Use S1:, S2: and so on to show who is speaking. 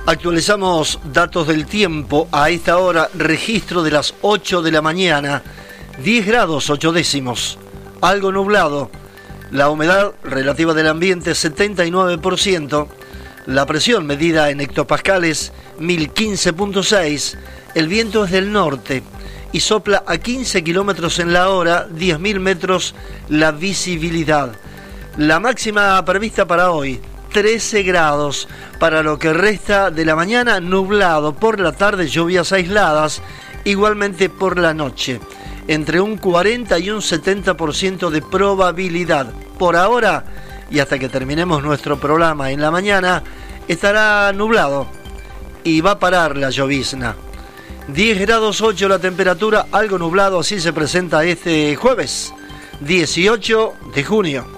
S1: Actualizamos datos del tiempo. A esta hora, registro de las 8 de la mañana, 10 grados 8 décimos, algo nublado, la humedad relativa del ambiente 79%, la presión medida en hectopascales 1015.6, el viento es del norte y sopla a 15 kilómetros en la hora, 10.000 metros la visibilidad. La máxima prevista para hoy, 13 grados. Para lo que resta de la mañana, nublado. Por la tarde, lluvias aisladas. Igualmente por la noche, entre un 40 y un 70% de probabilidad. Por ahora, y hasta que terminemos nuestro programa en la mañana, estará nublado y va a parar la llovizna. 10 grados 8 la temperatura, algo nublado, así se presenta este jueves 18 de junio.